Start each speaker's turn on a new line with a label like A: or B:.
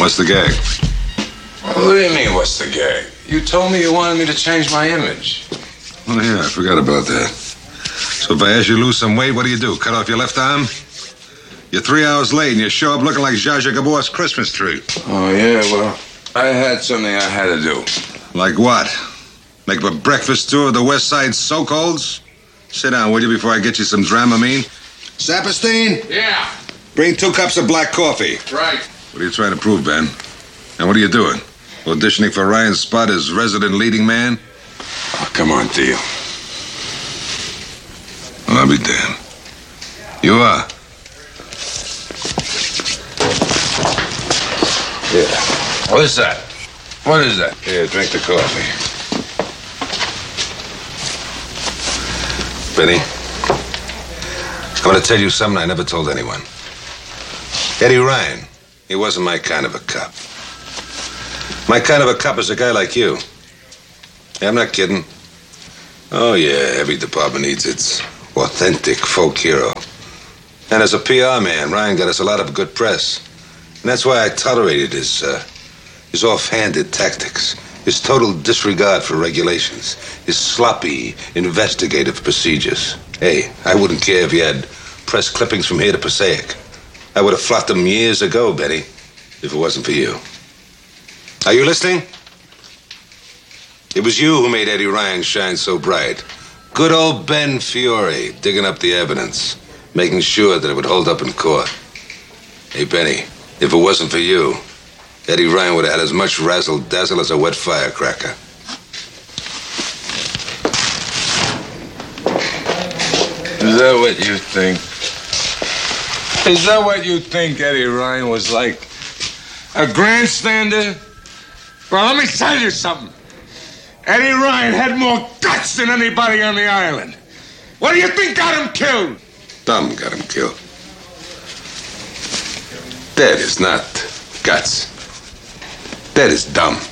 A: What's the gag?
B: What do you mean, what's the gag? You told me you wanted me to change my image.
A: Oh, yeah, I forgot about that. So if I ask you to lose some weight, what do? Cut off your left arm? You're 3 hours late and you show up looking like Zsa Zsa Gabor's Christmas tree.
B: Oh, yeah, well, I had something I had to do.
A: Like what? Make a breakfast tour of the West Side so-colds? Sit down, will you, before I get you some Dramamine? Saperstein?
B: Yeah.
A: Bring 2 cups of black coffee.
B: Right.
A: What are you trying to prove, Ben? And what are you doing? Auditioning for Ryan's spot as resident leading man?
B: Oh, come on, Theo.
A: Well, I'll be damned. You are.
B: Yeah. What is that? What is that?
A: Here, drink the coffee. Benny, I'm going to tell you something I never told anyone. Eddie Ryan, he wasn't my kind of a cop. My kind of a cop is a guy like you. Yeah, I'm not kidding. Oh, yeah, every department needs its authentic folk hero. And as a PR man, Ryan got us a lot of good press. And that's why I tolerated his offhanded tactics, his total disregard for regulations, his sloppy investigative procedures. Hey, I wouldn't care if you had press clippings from here to Passaic. I would have flopped them years ago, Betty, if it wasn't for you. Are you listening? It was you who made Eddie Ryan shine so bright. Good old Ben Fiore, digging up the evidence, making sure that it would hold up in court. Hey, Benny, if it wasn't for you, Eddie Ryan would have had as much razzle-dazzle as a wet firecracker.
B: Is that what you think? Is that what you think Eddie Ryan was like? A grandstander? Well, let me tell you something. Eddie Ryan had more guts than anybody on the island. What do you think got him killed?
A: Dumb got him killed. That is not guts. That is dumb.